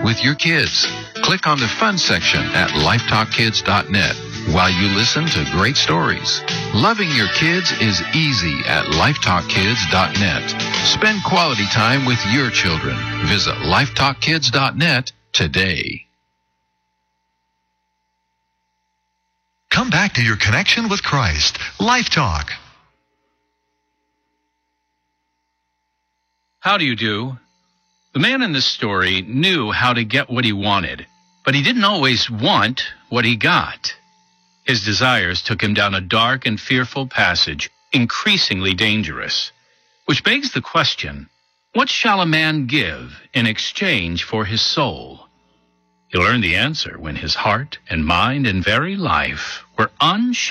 with your kids. Click on the Fun section at lifetalkkids.net while you listen to great stories. Loving your kids is easy at lifetalkkids.net. Spend quality time with your children. Visit lifetalkkids.net today. Come back to your connection with Christ. Life Talk. How do you do? The man in this story knew how to get what he wanted, but he didn't always want what he got. His desires took him down a dark and fearful passage, increasingly dangerous. Which begs the question, what shall a man give in exchange for his soul? He'll learn the answer when his heart and mind and very life were unshaken.